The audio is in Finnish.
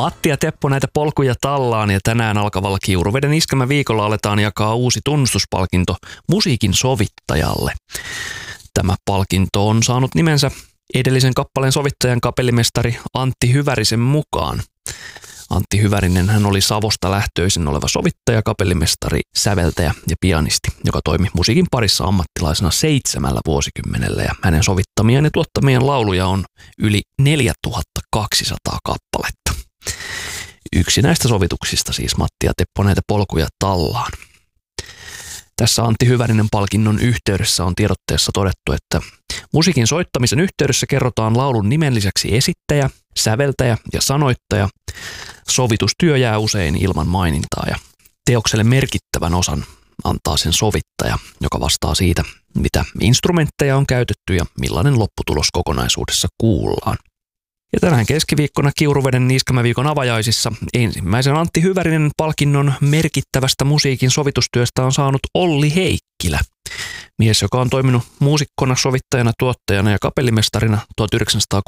Matti ja Teppo näitä polkuja tallaan ja tänään alkavalla Kiuruveden iskelmäviikolla aletaan jakaa uusi tunnustuspalkinto musiikin sovittajalle. Tämä palkinto on saanut nimensä edellisen kappaleen sovittajan kapellimestari Antti Hyvärisen mukaan. Antti Hyvärinen hän oli Savosta lähtöisin oleva sovittaja, kapellimestari, säveltäjä ja pianisti, joka toimi musiikin parissa ammattilaisena 7 vuosikymmenellä ja hänen sovittamien ja tuottamien lauluja on yli 4200 kappaletta. Yksi näistä sovituksista siis Matti ja Teppo näitä polkuja tallaan. Tässä Antti Hyvärinen palkinnon yhteydessä on tiedotteessa todettu, että musiikin soittamisen yhteydessä kerrotaan laulun nimen lisäksi esittäjä, säveltäjä ja sanoittaja. Sovitustyö jää usein ilman mainintaa ja teokselle merkittävän osan antaa sen sovittaja, joka vastaa siitä, mitä instrumentteja on käytetty ja millainen lopputulos kokonaisuudessa kuullaan. Ja tänään keskiviikkona Kiuruveden iskelmäviikon avajaisissa ensimmäisen Antti Hyvärinen palkinnon merkittävästä musiikin sovitustyöstä on saanut Olli Heikkilä. Mies, joka on toiminut muusikkona, sovittajana, tuottajana ja kapellimestarina